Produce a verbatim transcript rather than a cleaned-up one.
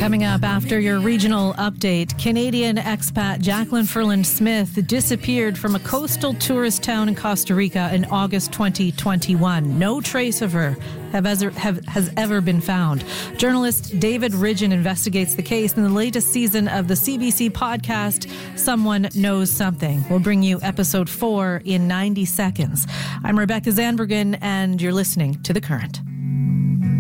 Coming up after your regional update, Canadian expat Jacqueline Ferland Smith disappeared from a coastal tourist town in Costa Rica in August twenty twenty-one. No trace of her have ever, have, has ever been found. Journalist David Ridgen investigates the case in the latest season of the C B C podcast, Someone Knows Something. We'll bring you episode four in ninety seconds. I'm Rebecca Zandbergen, and you're listening to The Current.